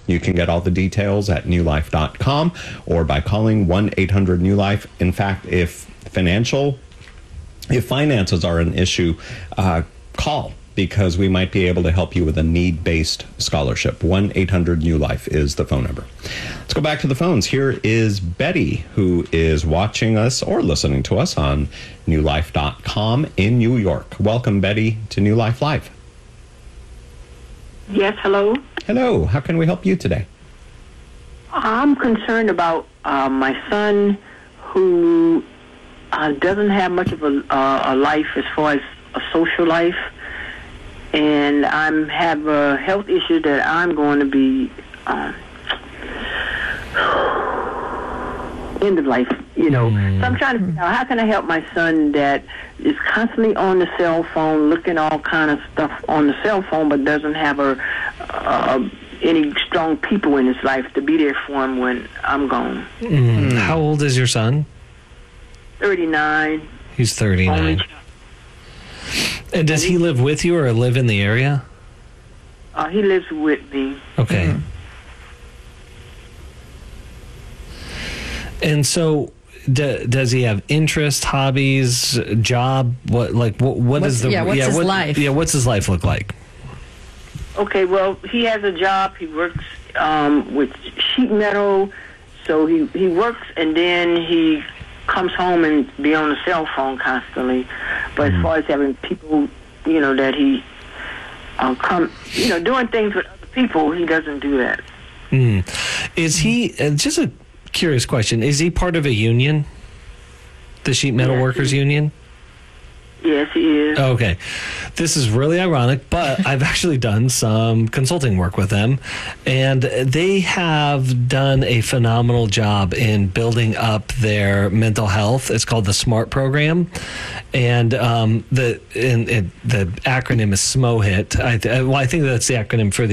You can get all the details at newlife.com or by calling 1-800-NEW-LIFE. In fact, if finances are an issue, call, because we might be able to help you with a need-based scholarship. 1-800-NEW-LIFE is the phone number. Let's go back to the phones. Here is Betty, who is watching us or listening to us on newlife.com in New York. Welcome, Betty, to New Life Live. Yes, hello? Hello. How can we help you today? I'm concerned about my son, who doesn't have much of a life as far as a social life. And I have a health issue that I'm going to be end of life, you know. So I'm trying to figure out, how can I help my son that is constantly on the cell phone, looking all kind of stuff on the cell phone, but doesn't have any strong people in his life to be there for him when I'm gone. How old is your son? 39. He's 39. And does he live with you or live in the area? He lives with me. Okay. And so, does he have interest, hobbies, job? What's his life? Yeah, what's his life look like? Okay, well, he has a job. He works with sheet metal, so he works and then he comes home and be on the cell phone constantly. But as far as having people, you know, that he doing things with other people, he doesn't do that. Is he, just a curious question, is he part of a union? The Sheet Metal Workers Union? Yes, he is. Okay. This is really ironic, but I've actually done some consulting work with them, and they have done a phenomenal job in building up their mental health. It's called the SMART program, and the acronym is SMOHIT. I think that's the acronym for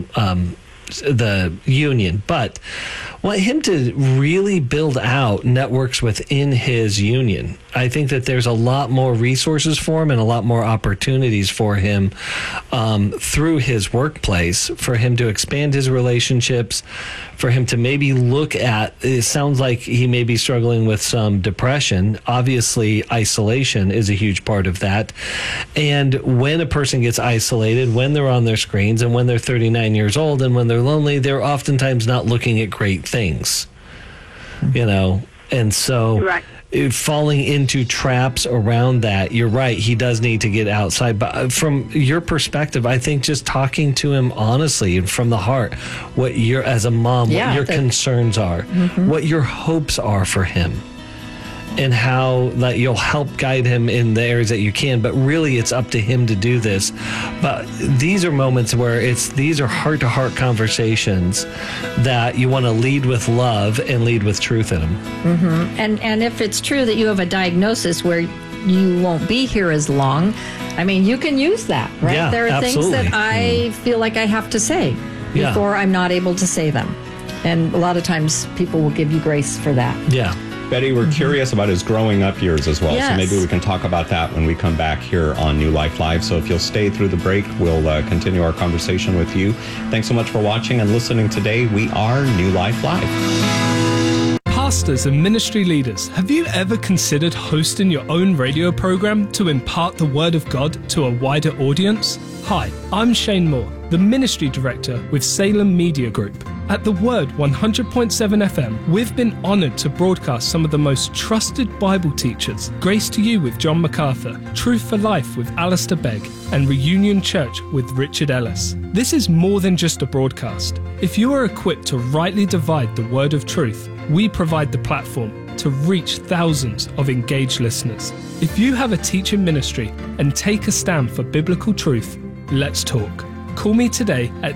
the union, but want him to really build out networks within his union. I think that there's a lot more resources for him and a lot more opportunities for him through his workplace, for him to expand his relationships, for him to maybe look at, it sounds like he may be struggling with some depression. Obviously, isolation is a huge part of that. And when a person gets isolated, when they're on their screens and when they're 39 years old and when they're lonely, they're oftentimes not looking at great things, you know, and so falling into traps around that, you're right, he does need to get outside. But from your perspective, I think just talking to him honestly and from the heart, what you're, as a mom, what your concerns are, what your hopes are for him, and how that you'll help guide him in the areas that you can, but really it's up to him to do this. But these are moments where these are heart-to-heart conversations that you want to lead with love and lead with truth in them. And if it's true that you have a diagnosis where you won't be here as long, I mean, you can use that, right? Yeah, there are absolutely. things that I feel like I have to say before I'm not able to say them. And a lot of times people will give you grace for that. Yeah. Betty, we're curious about his growing up years as well, so maybe we can talk about that when we come back here on New Life Live. So if you'll stay through the break, we'll continue our conversation with you. Thanks so much for watching and listening today. We are New Life Live. Pastors and ministry leaders, have you ever considered hosting your own radio program to impart the Word of God to a wider audience? Hi, I'm Shane Moore, the Ministry Director with Salem Media Group. At The Word 100.7 FM, we've been honoured to broadcast some of the most trusted Bible teachers. Grace to You with John MacArthur, Truth for Life with Alistair Begg, and Reunion Church with Richard Ellis. This is more than just a broadcast. If you are equipped to rightly divide the word of truth, we provide the platform to reach thousands of engaged listeners. If you have a teaching ministry and take a stand for biblical truth, let's talk. Call me today at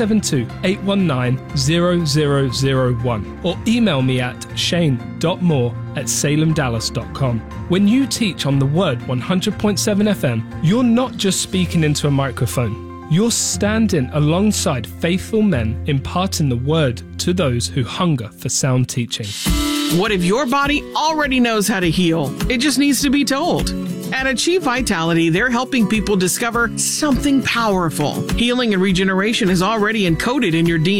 972-819-0001 or email me at shane.moore@salemdallas.com. When you teach on The Word 100.7 FM, you're not just speaking into a microphone. You're standing alongside faithful men imparting the Word to those who hunger for sound teaching. What if your body already knows how to heal? It just needs to be told. At Achieve Vitality, they're helping people discover something powerful. Healing and regeneration is already encoded in your DNA.